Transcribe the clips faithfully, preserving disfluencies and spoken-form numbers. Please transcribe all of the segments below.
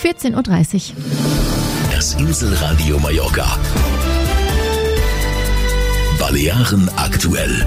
vierzehn Uhr dreißig. Das Inselradio Mallorca. Balearen aktuell.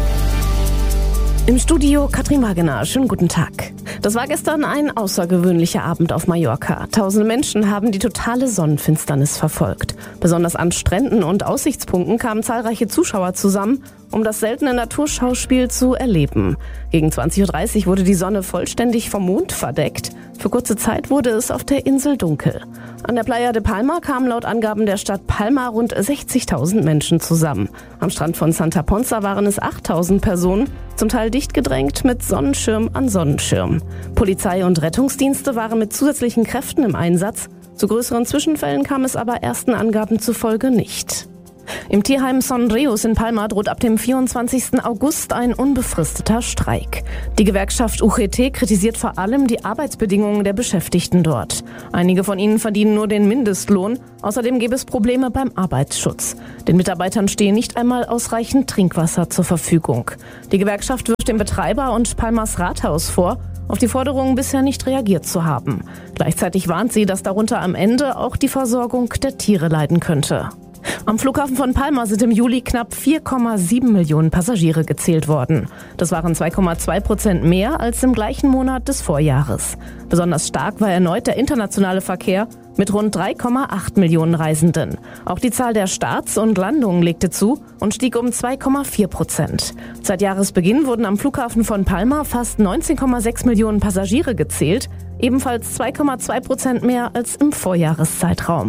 Im Studio Katrin Wagener. Schönen guten Tag. Das war gestern ein außergewöhnlicher Abend auf Mallorca. Tausende Menschen haben die totale Sonnenfinsternis verfolgt. Besonders an Stränden und Aussichtspunkten kamen zahlreiche Zuschauer zusammen, um das seltene Naturschauspiel zu erleben. Gegen zwanzig Uhr dreißig wurde die Sonne vollständig vom Mond verdeckt. Für kurze Zeit wurde es auf der Insel dunkel. An der Playa de Palma kamen laut Angaben der Stadt Palma rund sechzigtausend Menschen zusammen. Am Strand von Santa Ponsa waren es achttausend Personen, zum Teil dicht gedrängt mit Sonnenschirm an Sonnenschirm. Polizei und Rettungsdienste waren mit zusätzlichen Kräften im Einsatz. Zu größeren Zwischenfällen kam es aber ersten Angaben zufolge nicht. Im Tierheim Son Rios in Palma droht ab dem vierundzwanzigsten August ein unbefristeter Streik. Die Gewerkschaft U G T kritisiert vor allem die Arbeitsbedingungen der Beschäftigten dort. Einige von ihnen verdienen nur den Mindestlohn. Außerdem gäbe es Probleme beim Arbeitsschutz. Den Mitarbeitern stehe nicht einmal ausreichend Trinkwasser zur Verfügung. Die Gewerkschaft wirft dem Betreiber und Palmas Rathaus vor, auf die Forderungen bisher nicht reagiert zu haben. Gleichzeitig warnt sie, dass darunter am Ende auch die Versorgung der Tiere leiden könnte. Am Flughafen von Palma sind im Juli knapp vier Komma sieben Millionen Passagiere gezählt worden. Das waren zwei Komma zwei Prozent mehr als im gleichen Monat des Vorjahres. Besonders stark war erneut der internationale Verkehr mit rund drei Komma acht Millionen Reisenden. Auch die Zahl der Starts und Landungen legte zu und stieg um zwei Komma vier Prozent. Seit Jahresbeginn wurden am Flughafen von Palma fast neunzehn Komma sechs Millionen Passagiere gezählt, ebenfalls zwei Komma zwei Prozent mehr als im Vorjahreszeitraum.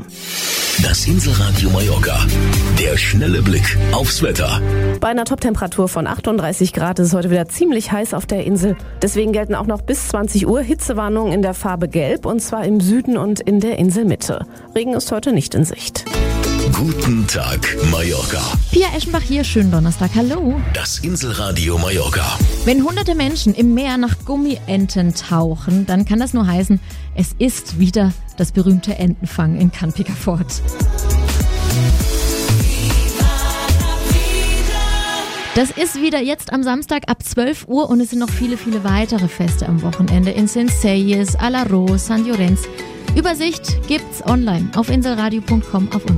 Das Inselradio Mallorca. Der schnelle Blick aufs Wetter. Bei einer Toptemperatur von achtunddreißig Grad ist es heute wieder ziemlich heiß auf der Insel. Deswegen gelten auch noch bis zwanzig Uhr Hitzewarnungen in der Farbe Gelb, und zwar im Süden und in der Inselmitte. Regen ist heute nicht in Sicht. Guten Tag, Mallorca. Pia Eschenbach hier, schönen Donnerstag, hallo. Das Inselradio Mallorca. Wenn hunderte Menschen im Meer nach Gummienten tauchen, dann kann das nur heißen, es ist wieder das berühmte Entenfangen in Can Picafort. Das ist wieder jetzt am Samstag ab zwölf Uhr und es sind noch viele, viele weitere Feste am Wochenende in Senseyes, Alaró, San Llorenç. Übersicht gibt's online auf inselradio punkt com auf uns.